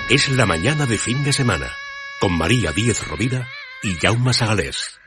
Es la mañana de fin de semana, con María Díez Rovira y Jaume Sagalés.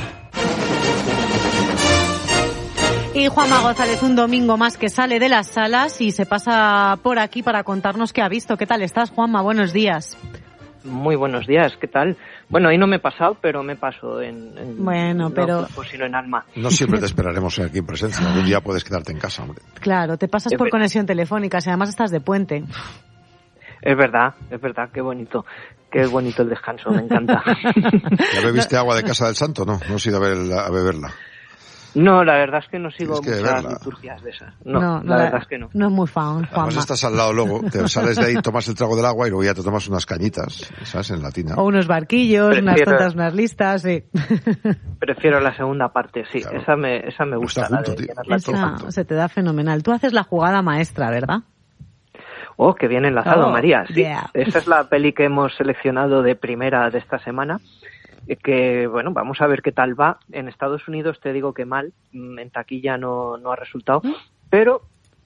Y Juanma González, un domingo más que sale de las salas y se pasa por aquí para contarnos qué ha visto. ¿Qué tal estás, Juanma? Buenos días. Muy buenos días, ¿qué tal? Bueno, ahí no me he pasado, pero me paso en bueno, pero no, pues, sino en alma. No siempre te esperaremos aquí en presencia. Algún día puedes quedarte en casa, hombre. Claro, te pasas por conexión telefónica, si además estás de puente. Es verdad, qué bonito el descanso, me encanta. ¿Ya bebiste agua de Casa del Santo? No has ido a beberla. No, la verdad es que no sigo muchas verla. Liturgias de esas. No, la verdad es que no. No es muy fan, Juanma. Además estás al lado luego, te sales de ahí, tomas el trago del agua y luego ya te tomas unas cañitas, ¿sabes? En la tina. O unos barquillos, unas tontas, unas listas, sí. Prefiero la segunda parte, sí. Claro. Esa me gusta. Está junto, tío. Esa se te da fenomenal. Tú haces la jugada maestra, ¿verdad? Oh, qué bien enlazado, María. Sí, yeah. Esa es la peli que hemos seleccionado de primera de esta semana. Que, bueno, vamos a ver qué tal va. En Estados Unidos te digo que mal, en taquilla no ha resultado, pero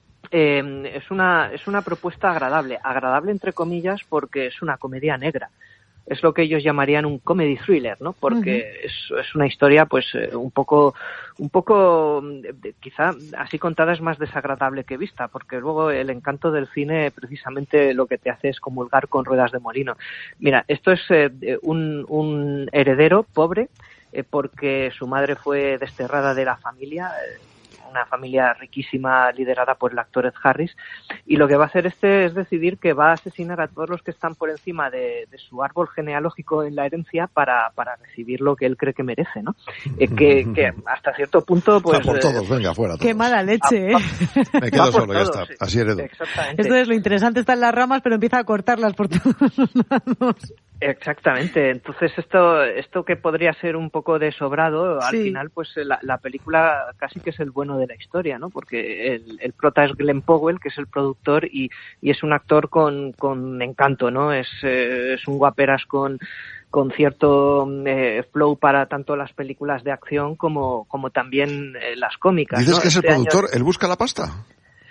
es una propuesta agradable entre comillas, porque es una comedia negra. Es lo que ellos llamarían un comedy thriller, ¿no? Porque es una historia, pues, un poco, quizá así contada es más desagradable que vista, porque luego el encanto del cine precisamente lo que te hace es comulgar con ruedas de molino. Mira, esto es un heredero pobre, porque su madre fue desterrada de la familia, una familia riquísima liderada por el actor Ed Harris, y lo que va a hacer es decidir que va a asesinar a todos los que están por encima de su árbol genealógico en la herencia para recibir lo que él cree que merece, ¿no? Que hasta cierto punto, pues... por todos, venga, fuera todos. Qué mala leche, Me quedo solo, todos, ya está, sí. así heredo. Exactamente. Esto es lo interesante, está en las ramas, pero empieza a cortarlas por todos los lados. Exactamente. Entonces esto que podría ser un poco de sobrado, al final pues la película casi que es el bueno de la historia, ¿no? Porque el prota es Glenn Powell, que es el productor y es un actor con encanto, ¿no? Es un guaperas con cierto flow para tanto las películas de acción como también las cómicas. ¿Dices ¿no? que es el productor? ¿Él busca la pasta?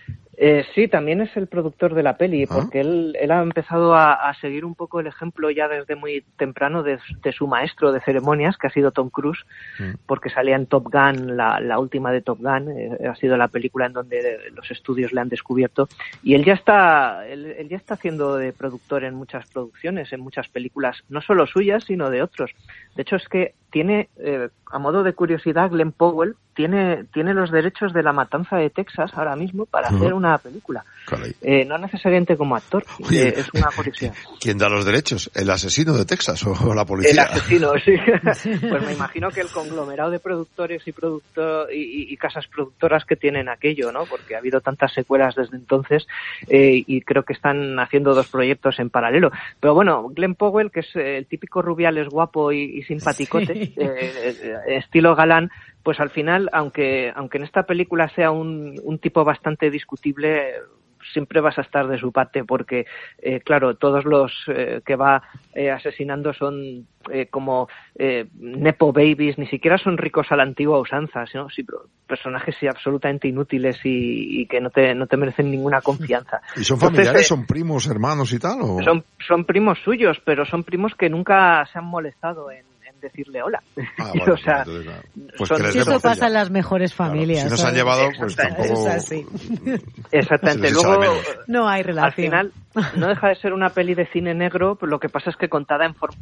Sí, también es el productor de la peli, porque él ha empezado a seguir un poco el ejemplo ya desde muy temprano de su maestro de ceremonias, que ha sido Tom Cruise, porque salía en Top Gun, la última de Top Gun, ha sido la película en donde los estudios le han descubierto, y él ya está haciendo de productor en muchas producciones, en muchas películas, no solo suyas, sino de otros. De hecho, es que tiene, a modo de curiosidad, Glenn Powell tiene los derechos de La Matanza de Texas ahora mismo para hacer una película. No necesariamente como actor. Oye, es una curiosidad. ¿Quién da los derechos? ¿El asesino de Texas o la policía? El asesino, sí. Pues me imagino que el conglomerado de productores y casas productoras que tienen aquello, ¿no? Porque ha habido tantas secuelas desde entonces y creo que están haciendo 2 proyectos en paralelo. Pero bueno, Glenn Powell, que es el típico rubiales guapo y simpaticote, estilo galán, pues al final, aunque en esta película sea un tipo bastante discutible, siempre vas a estar de su parte porque, claro, todos los que va asesinando son como nepo babies, ni siquiera son ricos a la antigua usanza, ¿no? Sí, pero personajes sí, absolutamente inútiles y que no te merecen ninguna confianza. ¿Y son familiares? Entonces, ¿son primos, hermanos y tal? ¿o? Son primos suyos, pero son primos que nunca se han molestado en decirle hola. Bueno, o sea, pues eso pasa en las mejores familias. Claro, si nos han llevado, pues tampoco... Es así. Exactamente. Luego, no hay relación. Al final, no deja de ser una peli de cine negro, pero lo que pasa es que contada en forma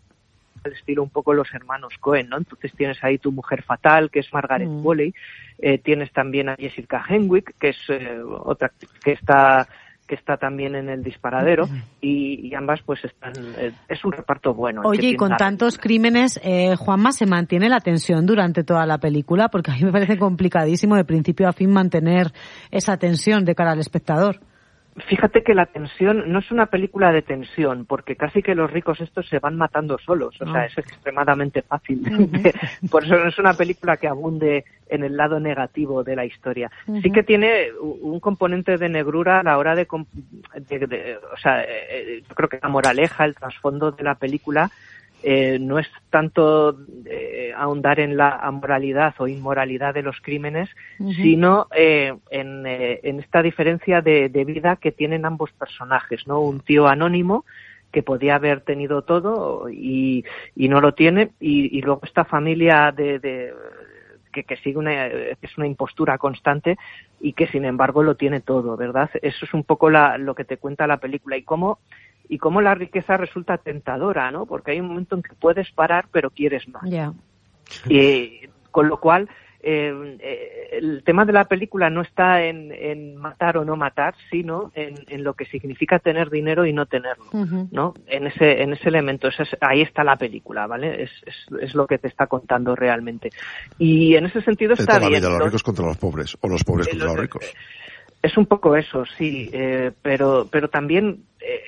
al estilo un poco los hermanos Coen, ¿no? Entonces tienes ahí Tu mujer fatal, que es Margaret Qualley, tienes también a Jessica Henwick, que es otra que está también en El disparadero, y ambas pues están, es un reparto bueno. Oye, y con tantos crímenes, Juanma, ¿se mantiene la tensión durante toda la película? Porque a mí me parece complicadísimo de principio a fin mantener esa tensión de cara al espectador. Fíjate que la tensión no es una película de tensión, porque casi que los ricos estos se van matando solos, o sea, es extremadamente fácil. Por eso no es una película que abunde en el lado negativo de la historia. Sí que tiene un componente de negrura a la hora o sea, yo creo que la moraleja, el trasfondo de la película no es tanto ahondar en la amoralidad o inmoralidad de los crímenes, sino en esta diferencia de vida que tienen ambos personajes, ¿no? Un tío anónimo que podía haber tenido todo y no lo tiene, y luego esta familia que sigue es una impostura constante y que sin embargo lo tiene todo, ¿verdad? Eso es un poco lo que te cuenta la película, y cómo la riqueza resulta tentadora, ¿no? Porque hay un momento en que puedes parar pero quieres más. Yeah. Y con lo cual el tema de la película no está en matar o no matar, sino en lo que significa tener dinero y no tenerlo, ¿no? En ese elemento, ahí está la película, ¿vale? Es lo que te está contando realmente. Y en ese sentido está bien. Los ricos contra los pobres, o los pobres contra los ricos. Es un poco eso, sí, pero también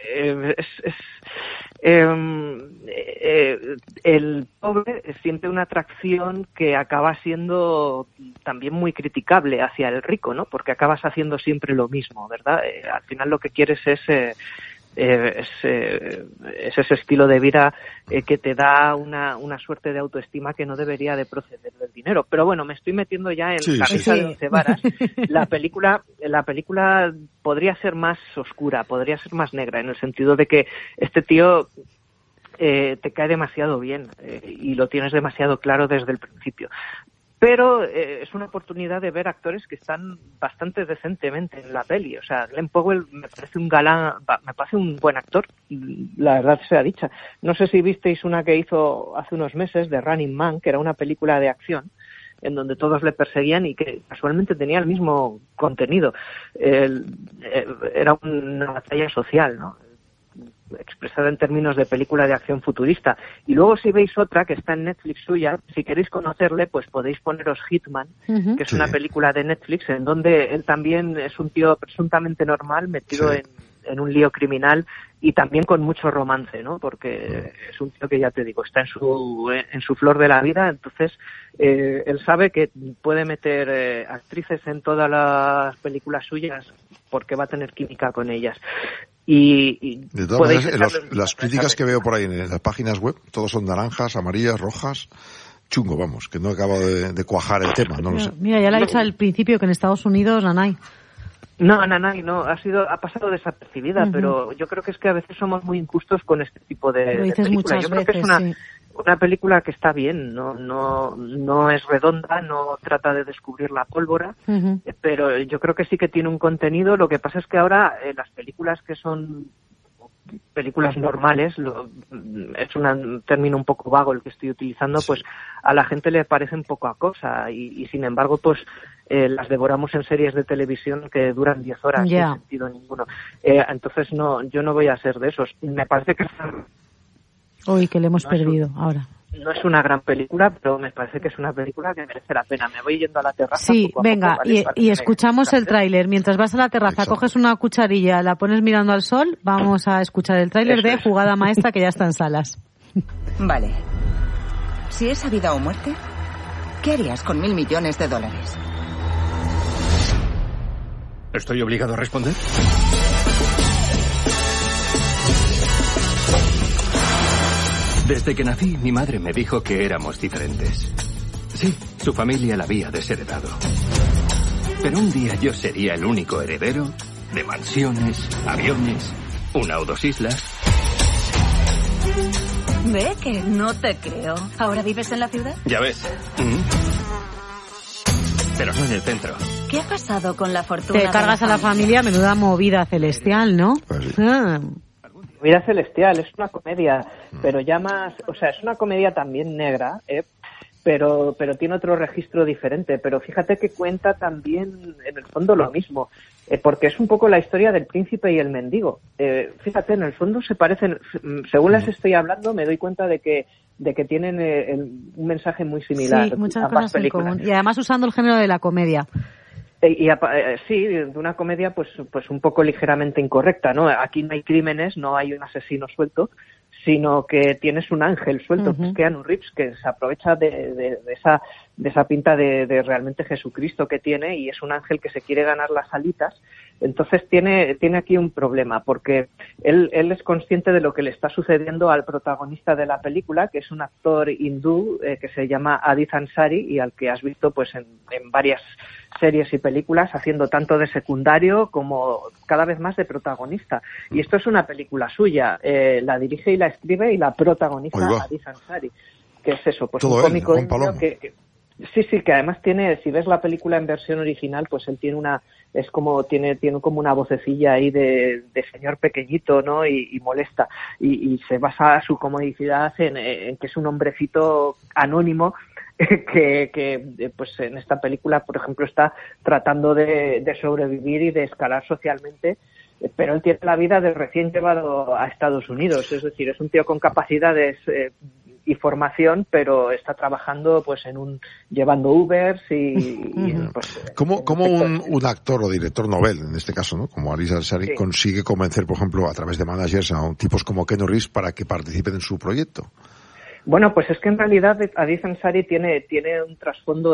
el pobre siente una atracción que acaba siendo también muy criticable hacia el rico, ¿no? Porque acabas haciendo siempre lo mismo, ¿verdad? Al final lo que quieres es ese estilo de vida que te da una suerte de autoestima que no debería de proceder del dinero. Pero bueno, me estoy metiendo ya en camisa de 11 varas. La película podría ser más oscura, podría ser más negra, en el sentido de que este tío te cae demasiado bien y lo tienes demasiado claro desde el principio. Pero es una oportunidad de ver actores que están bastante decentemente en la peli. O sea, Glenn Powell me parece un buen actor, la verdad sea dicha. No sé si visteis una que hizo hace unos meses de Running Man, que era una película de acción en donde todos le perseguían y que casualmente tenía el mismo contenido. Era una batalla social, ¿no? Expresada en términos de película de acción futurista. Y luego si veis otra que está en Netflix suya, si queréis conocerle, pues podéis poneros Hitman, que es una película de Netflix en donde él también es un tío presuntamente normal metido en un lío criminal y también con mucho romance, ¿no? Porque es un tío que, ya te digo, está en su flor de la vida. Entonces él sabe que puede meter actrices en todas las películas suyas porque va a tener química con ellas. Y de todas maneras, las críticas que veo por ahí en las páginas web, todos son naranjas, amarillas, rojas. Chungo, vamos, que no acabo de cuajar el tema, no lo sé. Mira, ya le he dicho al principio que en Estados Unidos, Nanay. No, Nanay no, ha pasado desapercibida, pero yo creo que es que a veces somos muy injustos con este tipo de películas. Yo creo que es una película que está bien, no es redonda, no trata de descubrir la pólvora, pero yo creo que sí que tiene un contenido. Lo que pasa es que ahora las películas que son películas normales, es un término un poco vago el que estoy utilizando, pues a la gente le parece un poco acosa y sin embargo pues las devoramos en series de televisión que duran 10 horas sin sentido ninguno. Entonces yo no voy a ser de esos. Me parece que uy, que le hemos perdido ahora. No es una gran película, pero me parece que es una película que merece la pena. Me voy yendo a la terraza. Sí, venga, y escuchamos el tráiler. Mientras vas a la terraza, coges una cucharilla, la pones mirando al sol, vamos a escuchar el tráiler de Jugada Maestra, que ya está en salas. Vale. Si es a vida o muerte, ¿qué harías con $1.000 millones? ¿Estoy obligado a responder? Desde que nací, mi madre me dijo que éramos diferentes. Sí, su familia la había desheredado. Pero un día yo sería el único heredero de mansiones, aviones, una o dos islas. Ve que no te creo. ¿Ahora vives en la ciudad? Ya ves. Pero no en el centro. ¿Qué ha pasado con la fortuna? Te cargas a la familia, menuda movida celestial, ¿no? Pues sí. Vida Celestial es una comedia, pero ya más, o sea, es una comedia también negra, pero tiene otro registro diferente. Pero fíjate que cuenta también, en el fondo, lo mismo, porque es un poco la historia del príncipe y el mendigo. Fíjate, en el fondo se parecen, según las estoy hablando, me doy cuenta de que tienen un mensaje muy similar. Sí, muchas cosas en común. Y además usando el género de la comedia. Sí, de una comedia pues un poco ligeramente incorrecta, ¿no? Aquí no hay crímenes, no hay un asesino suelto, sino que tienes un ángel suelto, que es Keanu Reeves, que se aprovecha de esa pinta de realmente Jesucristo que tiene, y es un ángel que se quiere ganar las alitas Entonces tiene aquí un problema, porque él es consciente de lo que le está sucediendo al protagonista de la película, que es un actor hindú que se llama Adith Ansari, y al que has visto pues en varias series y películas haciendo tanto de secundario como cada vez más de protagonista. Y esto es una película suya, la dirige y la escribe y la protagoniza Adith Ansari, que es eso, pues todo un cómico indio que sí, que además tiene, si ves la película en versión original, pues él tiene tiene como una vocecilla ahí de señor pequeñito, ¿no? Y molesta. Y se basa su comodicidad en que es un hombrecito anónimo que pues en esta película, por ejemplo, está tratando de sobrevivir y de escalar socialmente, pero él tiene la vida de recién llevado a Estados Unidos, es decir, es un tío con capacidades y formación, pero está trabajando pues llevando Ubers y pues, ¿Cómo un actor o director novel, en este caso, ¿no? Como Adith Ansari, consigue convencer, por ejemplo, a través de managers a tipos como Keanu Reeves para que participen en su proyecto? Bueno, pues es que en realidad Adith Ansari tiene un trasfondo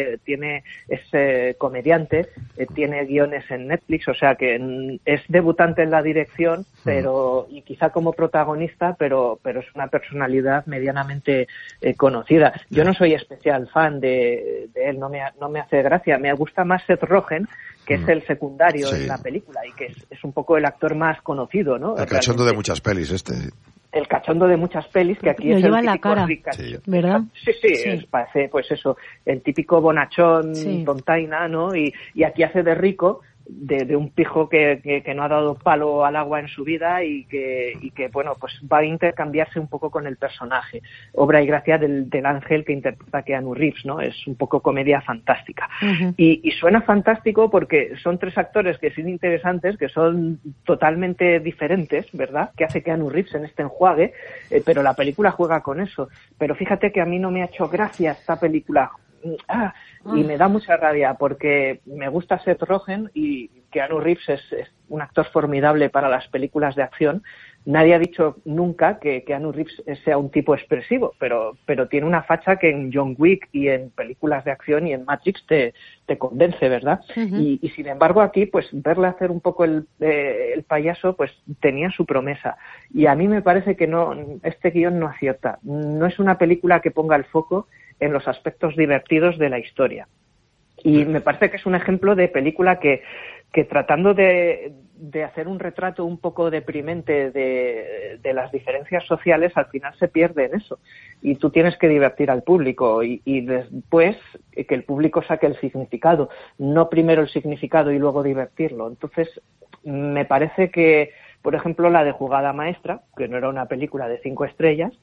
es comediante, tiene guiones en Netflix, o sea que es debutante en la dirección, y quizá como protagonista, pero es una personalidad medianamente conocida. Yo no soy especial fan de él, no me hace gracia, me gusta más Seth Rogen, que es el secundario en la película y que es un poco el actor más conocido, ¿no? El cachondo de muchas pelis El cachondo de muchas pelis, que aquí lo es lleva el en la típico cara, ¿verdad? Sí. Parece, pues eso, el típico bonachón, tontaina, ¿no? Y aquí hace de rico, de un pijo que no ha dado palo al agua en su vida y que bueno, pues va a intercambiarse un poco con el personaje. Obra y gracia del ángel que interpreta Keanu Reeves, ¿no? Es un poco comedia fantástica. Uh-huh. Y suena fantástico porque son tres actores que son interesantes, que son totalmente diferentes, ¿verdad? Que hace Keanu Reeves en este enjuague, pero la película juega con eso. Pero fíjate que a mí no me ha hecho gracia esta película. Y me da mucha rabia porque me gusta Seth Rogen y Keanu Reeves es un actor formidable para las películas de acción. Nadie ha dicho nunca que Keanu Reeves sea un tipo expresivo, pero tiene una facha que en John Wick y en películas de acción y en Matrix te convence, ¿verdad? Uh-huh. Y sin embargo aquí, pues verle hacer un poco el payaso, pues tenía su promesa. Y a mí me parece que este guión no acierta. No es una película que ponga el foco en los aspectos divertidos de la historia. Y me parece que es un ejemplo de película que tratando de hacer un retrato un poco deprimente de las diferencias sociales, al final se pierde en eso. Y tú tienes que divertir al público y después que el público saque el significado, no primero el significado y luego divertirlo. Entonces, me parece que, por ejemplo, la de Jugada Maestra, que no era una película de 5 estrellas,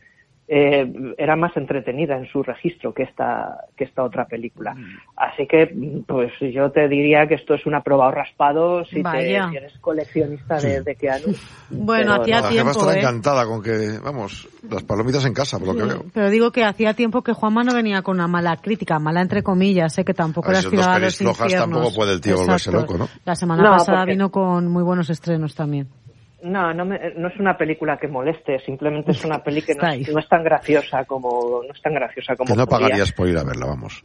era más entretenida en su registro que esta otra película. Así que, pues yo te diría que esto es una prueba o raspado si eres coleccionista de Keanu. Bueno, hacía tiempo. La jefa encantada con que, vamos, las palomitas en casa, por lo que veo. Pero digo que hacía tiempo que Juanma no venía con una mala crítica, mala entre comillas, que tampoco era aspirada a los infiernos. Tampoco puede el tío volverse loco, ¿no? La semana pasada vino con muy buenos estrenos también. No es una película que moleste, simplemente es una peli que no es tan graciosa como que no pagarías por ir a verla, vamos.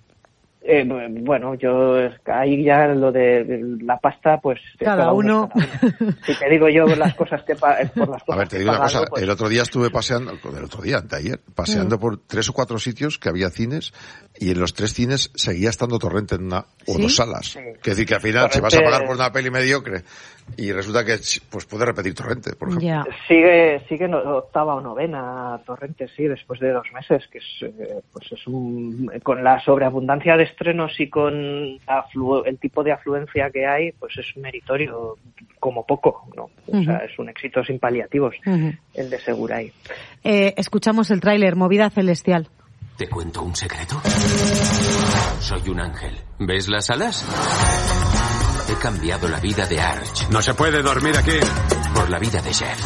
Bueno, yo ahí ya lo de la pasta, pues cada uno. Si te digo yo las cosas que por las cosas. A ver, te digo una cosa, pues... el otro día estuve paseando, de ayer, paseando por 3 o 4 sitios que había cines y en los 3 cines seguía estando Torrente en una o 2 salas. Sí. Es decir, que al final Torrente... si vas a pagar por una peli mediocre y resulta que pues puede repetir Torrente, por ejemplo. Yeah. Sigue en 8ª o 9ª Torrente, sí, después de 2 meses, que es con la sobreabundancia de estrenos y con el tipo de afluencia que hay, pues es meritorio como poco, ¿no? O sea, es un éxito sin paliativos el de Seguray. Escuchamos el tráiler, Movida Celestial. ¿Te cuento un secreto? Soy un ángel. ¿Ves las alas? He cambiado la vida de Arch. No se puede dormir aquí. Por la vida de Jeff.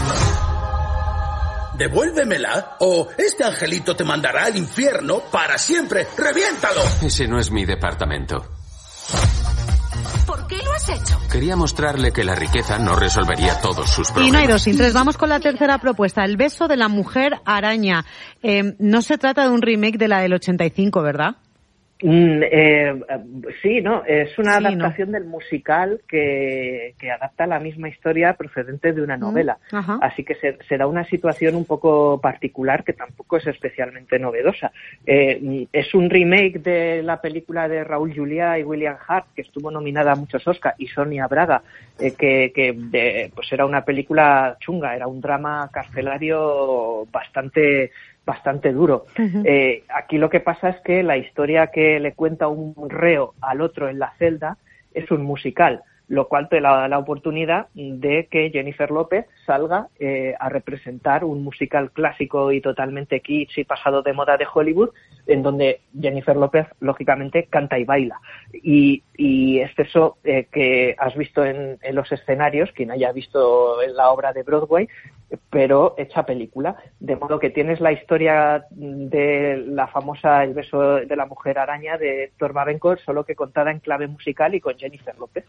Devuélvemela o este angelito te mandará al infierno para siempre. ¡Reviéntalo! Ese no es mi departamento. ¿Por qué lo has hecho? Quería mostrarle que la riqueza no resolvería todos sus problemas. Y no hay 2 sin 3. Vamos con la tercera propuesta. El beso de la mujer araña. No se trata de un remake de la del 85, ¿verdad? Sí, no, es una adaptación ¿no? del musical que adapta la misma historia procedente de una novela. Así que se da una situación un poco particular que tampoco es especialmente novedosa. Es un remake de la película de Raúl Juliá y William Hart, que estuvo nominada a muchos Oscar, y Sonia Braga, pues era una película chunga, era un drama carcelario bastante duro. Aquí lo que pasa es que la historia que le cuenta un reo al otro en la celda es un musical, lo cual te da la oportunidad de que Jennifer López salga a representar un musical clásico y totalmente kitsch y pasado de moda de Hollywood, en donde Jennifer López, lógicamente, canta y baila. Y es eso que has visto en los escenarios, quien haya visto la obra de Broadway, pero hecha película. De modo que tienes la historia de la famosa El beso de la mujer araña de Héctor Babencourt, solo que contada en clave musical y con Jennifer López.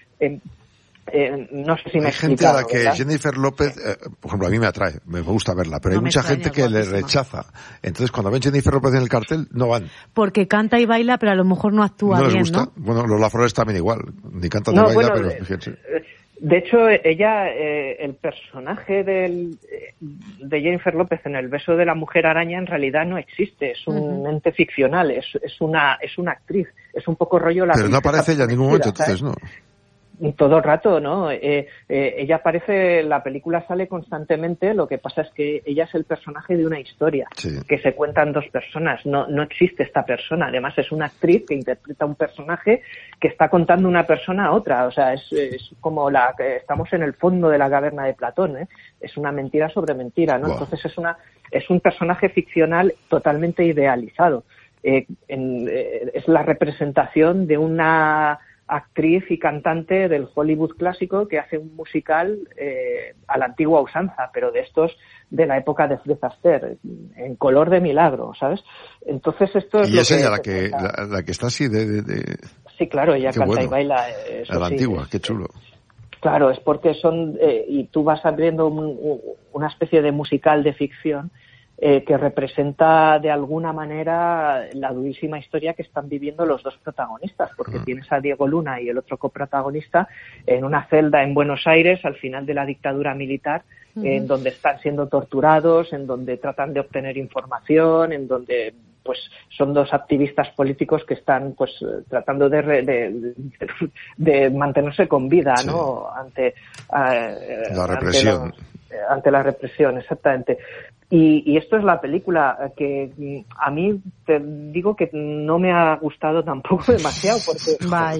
No sé si me he explicado. Hay gente a la que ¿verdad? Jennifer López, por ejemplo, a mí me atrae, me gusta verla, pero hay mucha gente que le rechaza. Entonces, cuando ven Jennifer López en el cartel, no van. Porque canta y baila, pero a lo mejor no actúa No les bien, gusta. ¿no? Bueno, los Laflores también igual, ni cantan ni bailan, pero fíjense. De hecho, ella, el personaje de Jennifer López en El beso de la mujer araña en realidad no existe, es un ente ficcional, es una actriz, es un poco rollo la... Pero no aparece ella en ningún momento, entonces, ¿no? Todo el rato, ¿no? Ella aparece, la película sale constantemente, lo que pasa es que ella es el personaje de una historia que se cuentan dos personas, no existe esta persona, además es una actriz que interpreta un personaje que está contando una persona a otra, o sea, es como estamos en el fondo de la caverna de Platón, ¿eh? Es una mentira sobre mentira, ¿no? Wow. Entonces es un personaje ficcional totalmente idealizado, es la representación de una actriz y cantante del Hollywood clásico que hace un musical a la antigua usanza, pero de estos de la época de Fred Astaire, en color de milagro, ¿sabes? Entonces esto es... Y es ella la que está así Sí, claro, ella qué canta bueno. y baila. Eso a la sí, antigua, qué chulo. Claro, es porque son... y tú vas abriendo una especie de musical de ficción que representa de alguna manera la durísima historia que están viviendo los dos protagonistas, porque tienes a Diego Luna y el otro coprotagonista en una celda en Buenos Aires al final de la dictadura militar, en donde están siendo torturados, en donde tratan de obtener información, en donde pues son dos activistas políticos que están pues tratando de mantenerse con vida, sí, ¿no? Ante la represión. Ante la represión, exactamente. Y esto es la película que a mí te digo que no me ha gustado tampoco demasiado porque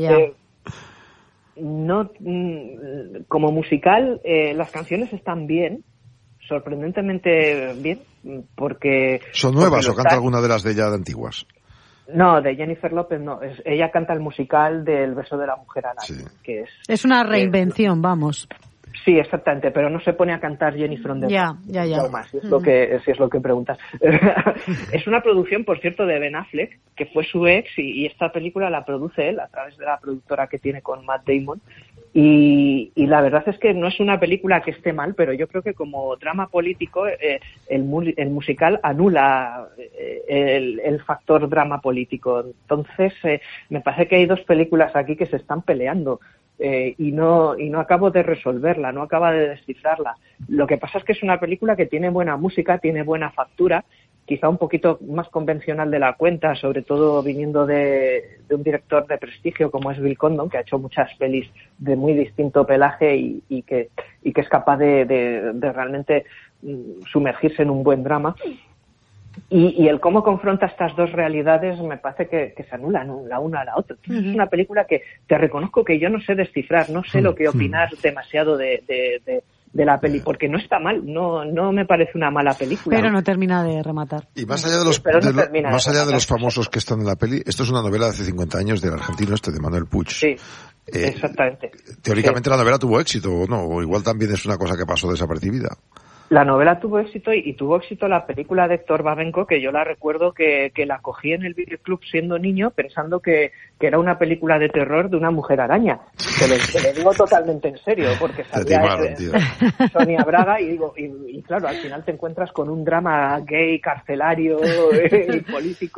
no, como musical las canciones están bien, sorprendentemente bien, porque ¿son nuevas o canta alguna de las de ella de antiguas? No, de Jennifer López no, ella canta el musical del beso de la mujer araña, sí, que es una reinvención, vamos. Sí, exactamente, pero no se pone a cantar Jenny from the Ya. Más, si es lo que preguntas. Es una producción, por cierto, de Ben Affleck, que fue su ex, y esta película la produce él a través de la productora que tiene con Matt Damon. Y la verdad es que no es una película que esté mal, pero yo creo que como drama político el musical anula el factor drama político. Entonces me parece que hay dos películas aquí que se están peleando. Y no acabo de resolverla, no acaba de descifrarla. Lo que pasa es que es una película que tiene buena música, tiene buena factura, quizá un poquito más convencional de la cuenta, sobre todo viniendo de un director de prestigio como es Bill Condon, que ha hecho muchas pelis de muy distinto pelaje y que es capaz de realmente sumergirse en un buen drama. Y el cómo confronta estas dos realidades me parece que se anulan la una a la otra. Entonces, es una película que te reconozco que yo no sé descifrar, no sé lo que opinar demasiado de la peli, porque no está mal, no me parece una mala película. Pero no termina de rematar. Y más allá de los famosos que están en la peli, esto es una novela de hace 50 años del argentino de Manuel Puig. Sí. Exactamente. Teóricamente la novela tuvo éxito, ¿o no? O igual también es una cosa que pasó desapercibida. La novela tuvo éxito y tuvo éxito la película de Héctor Babenco, que yo la recuerdo que la cogí en el videoclub siendo niño pensando que era una película de terror de una mujer araña. Te lo digo totalmente en serio, porque salía Sonia Braga y claro, al final te encuentras con un drama gay, carcelario y político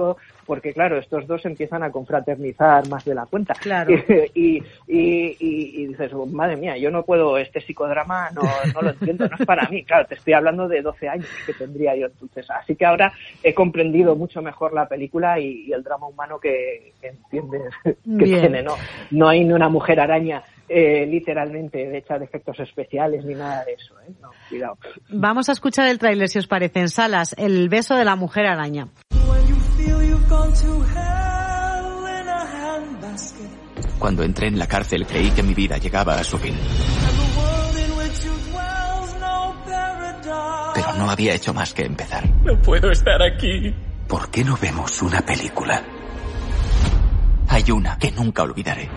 porque claro, estos dos empiezan a confraternizar más de la cuenta. Claro. Y dices, oh, madre mía, yo no puedo, este psicodrama no lo entiendo, no es para mí. Claro, te estoy hablando de 12 años que tendría yo entonces. Así que ahora he comprendido mucho mejor la película y el drama humano que entiendes que tiene, ¿no? No hay ni una mujer araña literalmente hecha de efectos especiales ni nada de eso, ¿eh? No, cuidado. Vamos a escuchar el tráiler, si os parece, en salas, El beso de la mujer araña. Cuando entré en la cárcel creí que mi vida llegaba a su fin. Pero no había hecho más que empezar. No puedo estar aquí. ¿Por qué no vemos una película? Hay una que nunca olvidaré.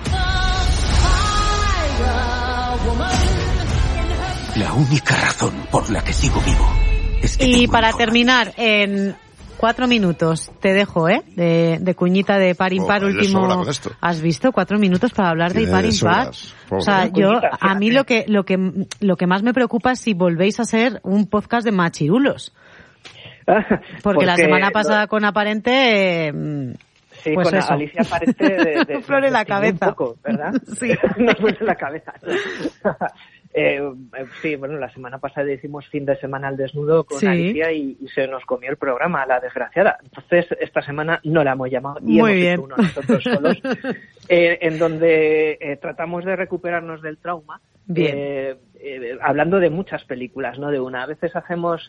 La única razón por la que sigo vivo es que... Y para terminar, en 4 minutos, te dejo, de cuñita de par impar, último... ¿Has visto? 4 minutos para hablar de par impar. O sea, a mí lo que más me preocupa es si volvéis a ser un podcast de machirulos. Porque la semana pasada con Aparente... Sí, pues con eso. Alicia Aparente de flor en la cabeza. Un poco, ¿verdad? Sí. Nos flor en la cabeza. Sí, bueno, la semana pasada hicimos fin de semana al desnudo con Alicia y se nos comió el programa, la desgraciada. Entonces, esta semana no la hemos llamado y hemos hecho uno nosotros solos, en donde tratamos de recuperarnos del trauma. Bien. Hablando de muchas películas, no de una. A veces hacemos,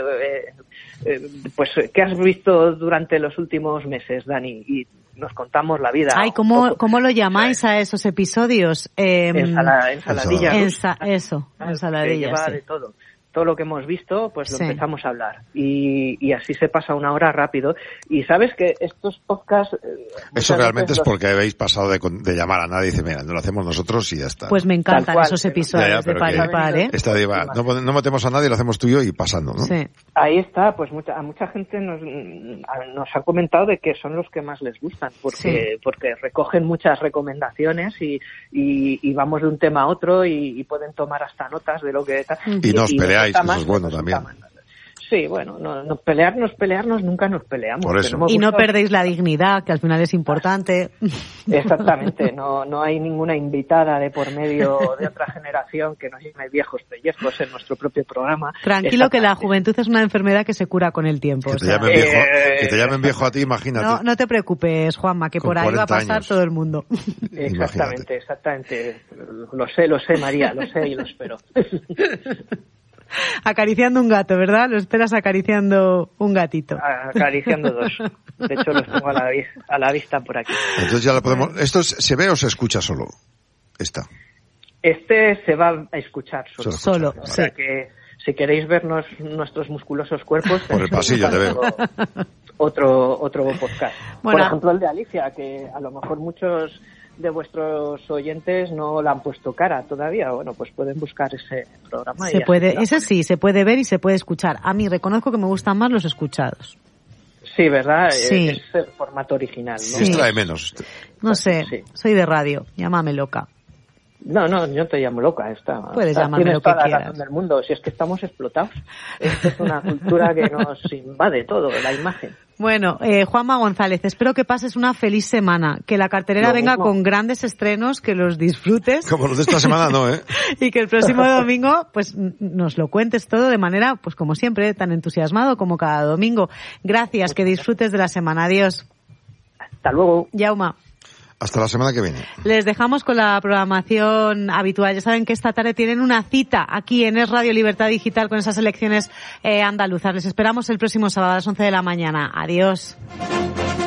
pues, ¿qué has visto durante los últimos meses, Dani? Y nos contamos la vida. Ay, ¿cómo lo llamáis a esos episodios? Ensaladilla. Ensaladilla. Lleva de todo. Todo lo que hemos visto, pues lo empezamos a hablar. Y así se pasa una hora rápido. Y sabes que estos podcasts... Eso realmente es porque habéis pasado de llamar a nadie y dice, mira, no lo hacemos nosotros y ya está. Pues me encantan esos episodios de par y par, ¿eh? No metemos a nadie, lo hacemos tú y yo y pasando, ¿no? Sí. Ahí está, pues a mucha gente nos ha comentado de que son los que más les gustan, porque recogen muchas recomendaciones y vamos de un tema a otro y pueden tomar hasta notas de lo que está. Y nos peleáis, eso es bueno también. Sí, bueno, no pelearnos nunca nos peleamos. Por eso. Y no perdéis la dignidad, que al final es importante. Exactamente, no hay ninguna invitada de por medio de otra generación que nos llame viejos pellejos en nuestro propio programa. Tranquilo, que la juventud es una enfermedad que se cura con el tiempo. Que te llamen viejo a ti, imagínate. No te preocupes, Juanma, que por ahí va a pasar años. Todo el mundo. Exactamente. Lo sé, María, lo sé y lo espero. Acariciando un gato, ¿verdad? Lo esperas acariciando un gatito. Acariciando 2. De hecho, los tengo a la vista por aquí. Entonces ya lo podemos... ¿Esto se ve o se escucha solo? Este se va a escuchar solo. O sea que si queréis ver nuestros musculosos cuerpos... Por el pasillo te veo. Otro podcast. Bueno, por ejemplo, el de Alicia, que a lo mejor muchos de vuestros oyentes no le han puesto cara todavía. Bueno, pues pueden buscar ese programa. Ese sí, se puede ver y se puede escuchar. A mí reconozco que me gustan más los escuchados. Sí, ¿verdad? Sí. Es el formato original, ¿no? Sí. Distrae menos. No sé, soy de radio, llámame loca. No, yo te llamo loca. Puedes llamarme lo que quieras. Tienes toda la razón del mundo, si es que estamos explotados. Esto es una cultura que nos invade todo, la imagen. Bueno, Juanma González, espero que pases una feliz semana, que la cartelera venga con grandes estrenos, que los disfrutes. Como los de esta semana, no, ¿eh? Y que el próximo domingo, pues, nos lo cuentes todo de manera, pues como siempre, tan entusiasmado como cada domingo. Gracias, que disfrutes de la semana. Adiós. Hasta luego. Yauma. Hasta la semana que viene. Les dejamos con la programación habitual. Ya saben que esta tarde tienen una cita aquí en Es Radio Libertad Digital con esas elecciones andaluzas. Les esperamos el próximo sábado a las 11 de la mañana. Adiós.